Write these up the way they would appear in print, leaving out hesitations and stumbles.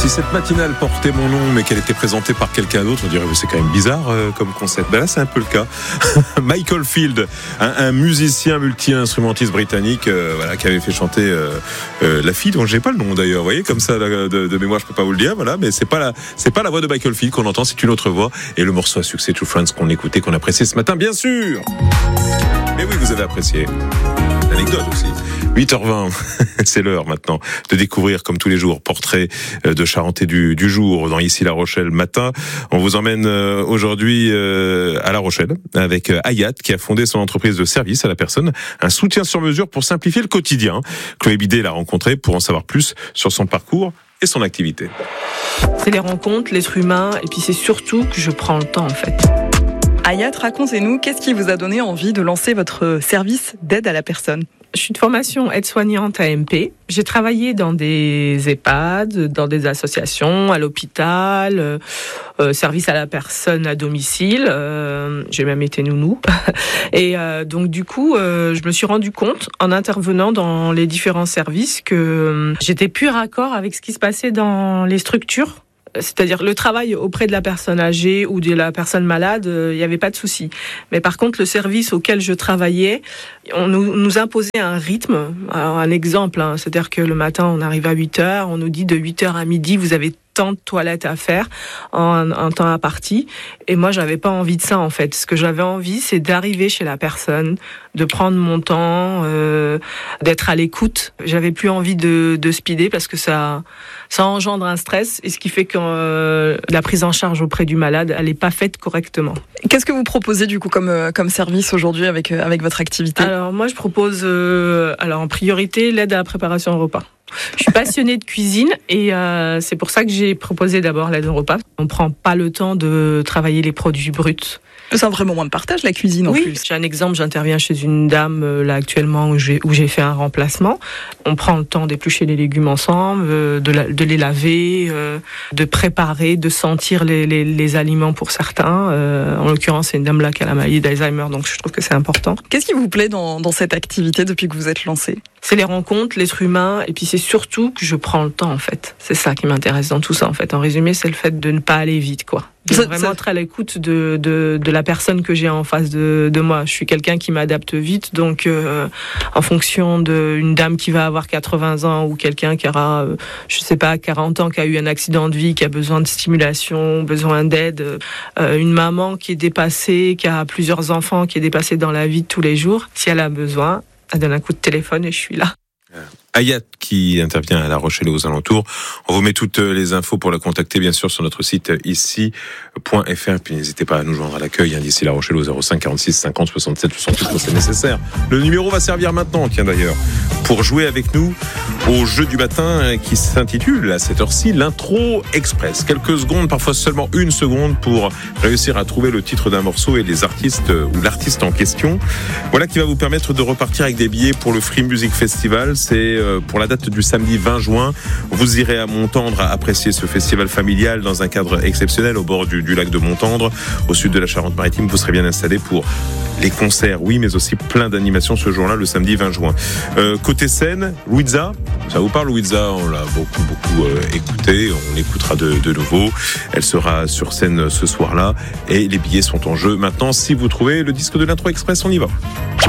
Si cette matinale portait mon nom mais qu'elle était présentée par quelqu'un d'autre, on dirait que c'est quand même bizarre comme concept. Ben là c'est un peu le cas. Michael Field, un musicien multi-instrumentiste britannique qui avait fait chanter la fille dont j'ai pas le nom d'ailleurs. Vous voyez, comme ça de mémoire je peux pas vous le dire. Voilà, mais c'est pas la voix de Michael Field qu'on entend, c'est une autre voix. Et le morceau à succès Two Friends qu'on écoutait, qu'on appréciait ce matin, bien sûr. Mais oui, vous avez apprécié. Anecdote aussi. 8h20, c'est l'heure maintenant de découvrir comme tous les jours portrait de Charentais du jour dans Ici La Rochelle matin. On vous emmène aujourd'hui à La Rochelle avec Hayat qui a fondé son entreprise de service à la personne, un soutien sur mesure pour simplifier le quotidien. Chloé Bidet l'a rencontré pour en savoir plus sur son parcours et son activité. C'est les rencontres, l'être humain et puis c'est surtout que je prends le temps en fait. Hayat, racontez-nous, qu'est-ce qui vous a donné envie de lancer votre service d'aide à la personne ? Je suis de formation aide-soignante AMP. J'ai travaillé dans des EHPAD, dans des associations, à l'hôpital, service à la personne à domicile. J'ai même été nounou. Et donc du coup, je me suis rendu compte en intervenant dans les différents services que j'étais plus raccord avec ce qui se passait dans les structures. C'est-à-dire le travail auprès de la personne âgée ou de la personne malade, il n'y avait pas de souci. Mais par contre, le service auquel je travaillais, on nous imposait un rythme. Alors, un exemple, c'est-à-dire que le matin, on arrive à 8h, on nous dit de 8h à midi, vous avez tant de toilettes à faire en temps imparti. Et moi, j'avais pas envie de ça, en fait. Ce que j'avais envie, c'est d'arriver chez la personne, de prendre mon temps, d'être à l'écoute. J'avais plus envie de speeder parce que ça engendre un stress et ce qui fait que la prise en charge auprès du malade, elle est pas faite correctement. Qu'est-ce que vous proposez du coup comme service aujourd'hui avec votre activité ? Alors moi, je propose en priorité l'aide à la préparation de repas. Je suis passionnée de cuisine et c'est pour ça que j'ai proposé d'abord l'aide au repas. On prend pas le temps de travailler les produits bruts. C'est un vrai moment de partage, la cuisine en plus. J'ai un exemple, j'interviens chez une dame là actuellement où j'ai fait un remplacement. On prend le temps d'éplucher les légumes ensemble, de les laver, de préparer, de sentir les aliments pour certains. En l'occurrence, c'est une dame là qui a la maladie d'Alzheimer, donc je trouve que c'est important. Qu'est-ce qui vous plaît dans cette activité depuis que vous êtes lancée ? C'est les rencontres, l'être humain, et puis c'est surtout que je prends le temps en fait. C'est ça qui m'intéresse dans tout ça en fait. En résumé, c'est le fait de ne pas aller vite quoi. De vraiment être à l'écoute de la personne que j'ai en face de moi. Je suis quelqu'un qui m'adapte vite, donc en fonction d'une dame qui va avoir 80 ans ou quelqu'un qui aura, 40 ans, qui a eu un accident de vie, qui a besoin de stimulation, besoin d'aide, une maman qui est dépassée, qui a plusieurs enfants, qui est dépassée dans la vie de tous les jours, si elle a besoin, elle donne un coup de téléphone et je suis là. Hayat qui intervient à La Rochelle et aux alentours. On vous met toutes les infos pour la contacter bien sûr sur notre site ici.fr. Puis n'hésitez pas à nous joindre à l'accueil d'ici La Rochelle au 05 46 50 67 68 quand c'est nécessaire. Le numéro va servir maintenant, tiens d'ailleurs, pour jouer avec nous au jeu du matin qui s'intitule à cette heure-ci l'intro express. Quelques secondes, parfois seulement une seconde pour réussir à trouver le titre d'un morceau et les artistes ou l'artiste en question. Voilà qui va vous permettre de repartir avec des billets pour le Free Music Festival. C'est pour la date du samedi 20 juin. Vous irez à Montendre apprécier ce festival familial dans un cadre exceptionnel au bord du lac de Montendre, au sud de la Charente-Maritime. Vous serez bien installé pour les concerts, oui, mais aussi plein d'animations ce jour-là, le samedi 20 juin. Côté scène, Louisa, ça vous parle Louisa ? On l'a beaucoup écouté, on l'écoutera de nouveau. Elle sera sur scène ce soir-là et les billets sont en jeu. Maintenant, si vous trouvez le disque de l'intro express, on y va.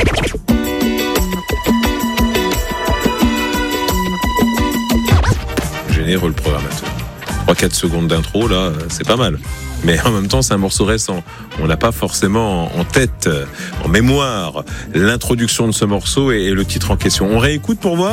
Généreux le programmateur. 3-4 secondes d'intro, là, c'est pas mal. Mais en même temps, c'est un morceau récent. On n'a pas forcément en tête, en mémoire, l'introduction de ce morceau et le titre en question. On réécoute pour voir ?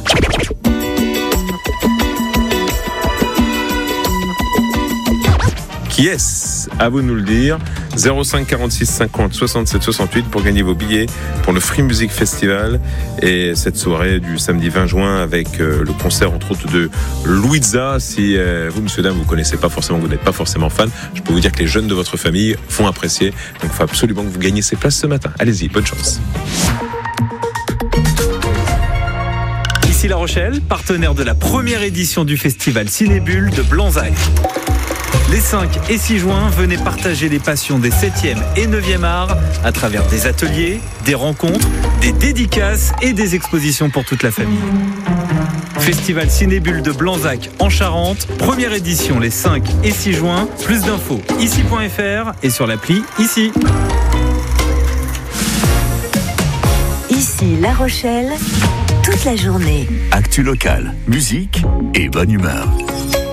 Qui est-ce ? À vous de nous le dire. 05 46 50 67 68 pour gagner vos billets pour le Free Music Festival et cette soirée du samedi 20 juin avec le concert entre autres de Louisa. Si vous, monsieur, dame, vous connaissez pas forcément, vous n'êtes pas forcément fan, je peux vous dire que les jeunes de votre famille font apprécier. Donc il faut absolument que vous gagniez ces places ce matin. Allez-y, bonne chance. Ici La Rochelle, partenaire de la première édition du festival Cinébule de Blanzac. Les 5 et 6 juin, venez partager les passions des 7e et 9e arts à travers des ateliers, des rencontres, des dédicaces et des expositions pour toute la famille. Festival Cinébule de Blanzac en Charente, première édition les 5 et 6 juin. Plus d'infos ici.fr et sur l'appli Ici. Ici La Rochelle, toute la journée. Actu locale, musique et bonne humeur.